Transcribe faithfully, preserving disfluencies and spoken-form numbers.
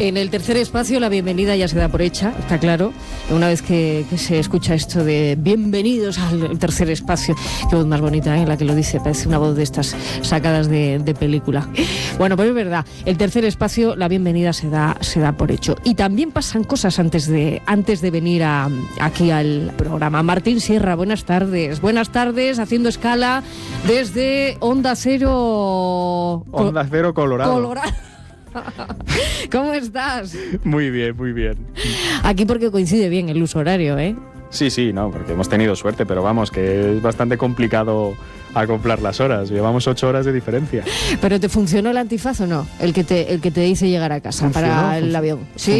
En el tercer espacio la bienvenida ya se da por hecha, está claro. Una vez que, que se escucha esto de bienvenidos al tercer espacio, qué voz más bonita, ¿eh? La que lo dice, parece una voz de estas sacadas de, de película. Bueno, pues es verdad, el tercer espacio la bienvenida se da, se da por hecho. Y también pasan cosas antes de, antes de venir a, aquí al programa. Martín Sierra, buenas tardes. Buenas tardes, haciendo escala desde Onda Cero... Onda Cero Colorado. Colorado. ¿Cómo estás? Muy bien, muy bien. Aquí porque coincide bien el uso horario, ¿eh? Sí, sí, no, porque hemos tenido suerte, pero vamos, que es bastante complicado acoplar las horas. Llevamos ocho horas de diferencia. ¿Pero te funcionó el antifaz o no? El que te, el que te dice llegar a casa ¿Funcionó? para el avión. ¿Sí?